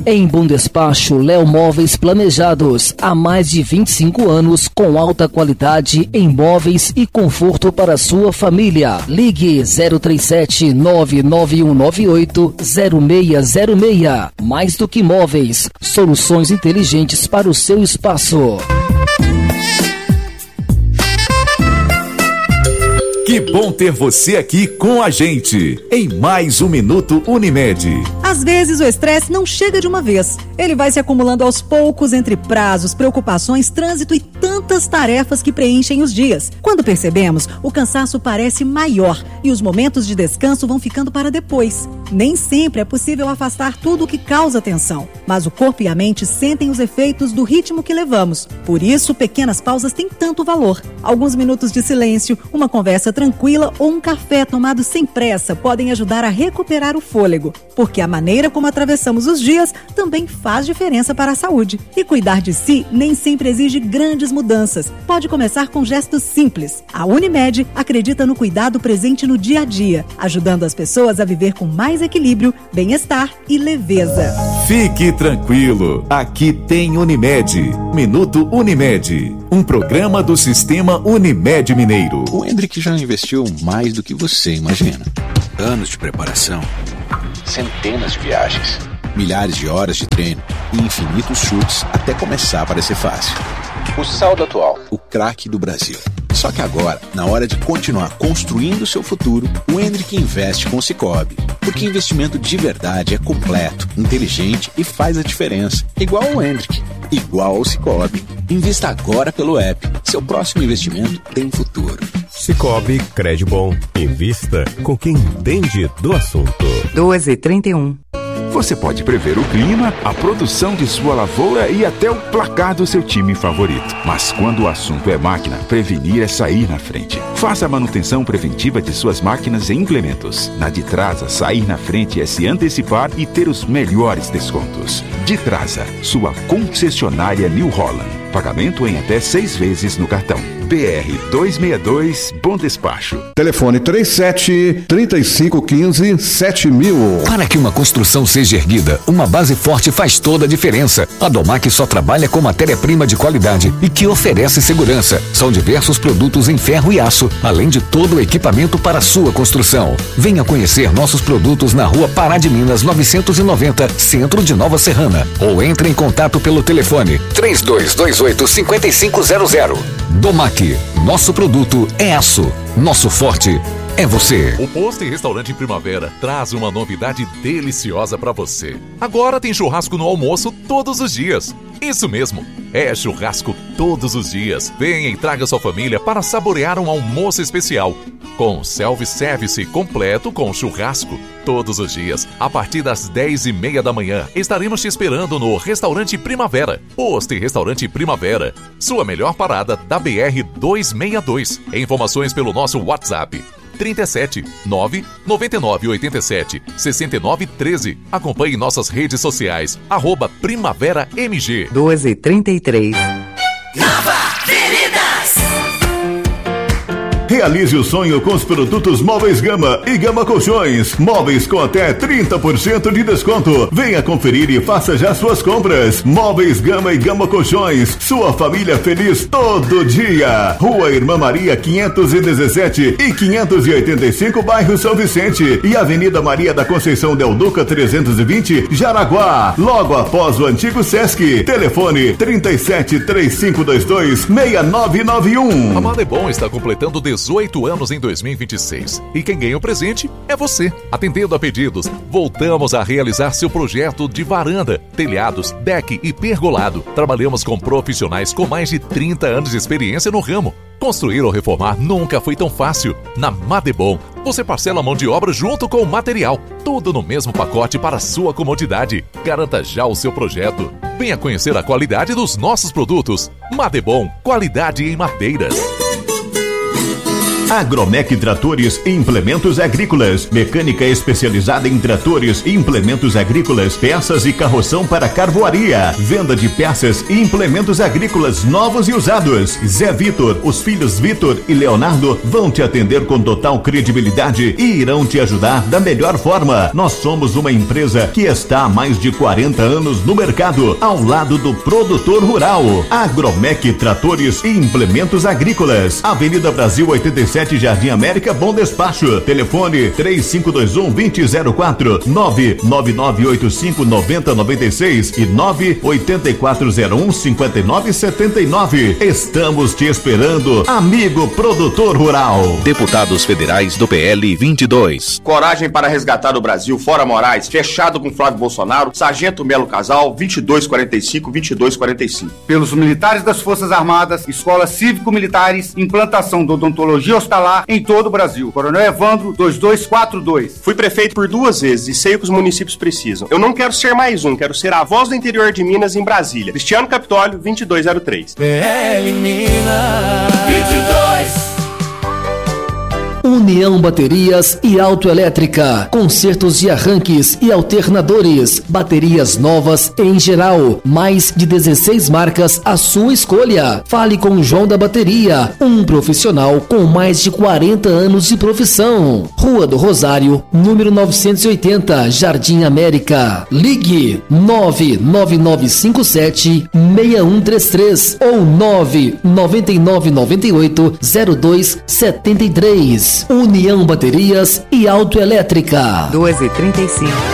Em Bom Despacho, Léo Móveis Planejados. Há mais de 25 anos com alta qualidade em móveis e conforto para sua família. Ligue 037-99198-0606. Mais do que móveis, soluções inteligentes para o seu espaço. Que bom ter você aqui com a gente em mais um Minuto Unimed. Às vezes o estresse não chega de uma vez. Ele vai se acumulando aos poucos entre prazos, preocupações, trânsito e tantas tarefas que preenchem os dias. Quando percebemos, o cansaço parece maior e os momentos de descanso vão ficando para depois. Nem sempre é possível afastar tudo o que causa tensão, mas o corpo e a mente sentem os efeitos do ritmo que levamos. Por isso, pequenas pausas têm tanto valor. Alguns minutos de silêncio, uma conversa tranquila ou um café tomado sem pressa podem ajudar a recuperar o fôlego, porque a maneira como atravessamos os dias também faz diferença para a saúde. E cuidar de si nem sempre exige grandes mudanças. Pode começar com gestos simples. A Unimed acredita no cuidado presente no dia a dia, ajudando as pessoas a viver com mais equilíbrio, bem-estar e leveza. Fique tranquilo, aqui tem Unimed. Minuto Unimed, um programa do Sistema Unimed Mineiro. O Hendrick já investiu mais do que você imagina. Anos de preparação, centenas de viagens, milhares de horas de treino e infinitos chutes até começar a parecer fácil. O saldo atual, o craque do Brasil. Só que agora, na hora de continuar construindo seu futuro, o Hendrick investe com o Sicoob. Porque investimento de verdade é completo, inteligente e faz a diferença. Igual ao Hendrick, igual ao Sicoob. Invista agora pelo app. Seu próximo investimento tem futuro. Sicoob Credibon. Invista com quem entende do assunto. 12h31. Você pode prever o clima, a produção de sua lavoura e até o placar do seu time favorito. Mas quando o assunto é máquina, prevenir é sair na frente. Faça a manutenção preventiva de suas máquinas e implementos. Na Ditrasa, sair na frente é se antecipar e ter os melhores descontos. Ditrasa, sua concessionária New Holland. Pagamento em até 6 vezes no cartão. BR 262, Bom Despacho. Telefone 37-3515-7000. Para que uma construção seja erguida, uma base forte faz toda a diferença. A Domac só trabalha com matéria-prima de qualidade e que oferece segurança. São diversos produtos em ferro e aço, além de todo o equipamento para a sua construção. Venha conhecer nossos produtos na Rua Pará de Minas 990, Centro de Nova Serrana. Ou entre em contato pelo telefone 3228-5500. Domac, nosso produto é aço, nosso forte é você. O Posto e Restaurante Primavera traz uma novidade deliciosa para você. Agora tem churrasco no almoço todos os dias. Isso mesmo, é churrasco todos os dias. Venha e traga sua família para saborear um almoço especial. Com self-service completo com churrasco. Todos os dias, a partir das 10h30 da manhã, estaremos te esperando no Restaurante Primavera. Posto e Restaurante Primavera, sua melhor parada da BR 262. Informações pelo nosso WhatsApp 37 9 99 87 69 13. Acompanhe nossas redes sociais @Primavera MG. 12h33. Nova Veredas. Realize o sonho com os produtos Móveis Gama e Gama Colchões. Móveis com até 30% de desconto. Venha conferir e faça já suas compras. Móveis Gama e Gama Colchões. Sua família feliz todo dia. Rua Irmã Maria 517 e 585, bairro São Vicente. E Avenida Maria da Conceição Del Duca 320, Jaraguá. Logo após o antigo Sesc. Telefone 37-3522-6991. A Madebom está completando 18 anos em 2026. E quem ganha o presente é você. Atendendo a pedidos, voltamos a realizar seu projeto de varanda, telhados, deck e pergolado. Trabalhamos com profissionais com mais de 30 anos de experiência no ramo. Construir ou reformar nunca foi tão fácil. Na Madebom, você parcela a mão de obra junto com o material. Tudo no mesmo pacote para sua comodidade. Garanta já o seu projeto. Venha conhecer a qualidade dos nossos produtos. Madebom, qualidade em madeiras. Agromec Tratores e Implementos Agrícolas. Mecânica especializada em tratores e implementos agrícolas, peças e carroção para carvoaria. Venda de peças e implementos agrícolas novos e usados. Zé Vitor, os filhos Vitor e Leonardo vão te atender com total credibilidade e irão te ajudar da melhor forma. Nós somos uma empresa que está há mais de 40 anos no mercado, ao lado do produtor rural. Agromec Tratores e Implementos Agrícolas. Avenida Brasil 87, Jardim América, Bom Despacho. Telefone 3521-2004, 99985-9096 e 98401-5979. Estamos te esperando, amigo produtor rural. Deputados federais do PL 22. Coragem para resgatar o Brasil, fora Moraes, fechado com Flávio Bolsonaro, Sargento Melo Casal, 2245-2245. Pelos militares das Forças Armadas, escolas cívico-militares, implantação de odontologia hospitalar em todo o Brasil. Coronel Evandro, 2242. Fui prefeito por 2 vezes e sei o que os municípios precisam. Eu não quero ser mais um, quero ser a voz do interior de Minas em Brasília. Cristiano Capitólio, 2203. PL Minas 22. União Baterias e Autoelétrica, consertos de arranques e alternadores, baterias novas em geral, mais de 16 marcas à sua escolha. Fale com o João da Bateria, um profissional com mais de 40 anos de profissão. Rua do Rosário, número 980, Jardim América. Ligue 99957-6133 ou 99998-0273. União Baterias e Autoelétrica. 2h35.